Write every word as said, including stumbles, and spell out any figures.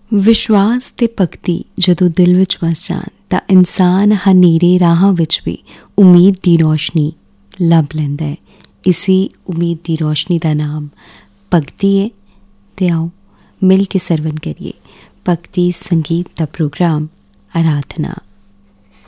ਵਿਸ਼ਵਾਸ ਅਤੇ ਭਗਤੀ ਜਦੋਂ ਦਿਲ ਵਿੱਚ ਵਸ ਜਾਣ ਤਾਂ ਇਨਸਾਨ ਹਨੇਰੇ ਰਾਹਾਂ ਵਿੱਚ ਵੀ ਉਮੀਦ ਦੀ ਰੋਸ਼ਨੀ ਲੱਭ ਲੈਂਦਾ ਹੈ। ਇਸੀ ਉਮੀਦ ਦੀ ਰੋਸ਼ਨੀ ਦਾ ਨਾਮ ਭਗਤੀ ਹੈ। ਅਤੇ ਆਓ ਮਿਲ ਕੇ ਸਰਵਨ ਕਰੀਏ ਭਗਤੀ ਸੰਗੀਤ ਦਾ ਪ੍ਰੋਗਰਾਮ ਅਰਾਧਨਾ।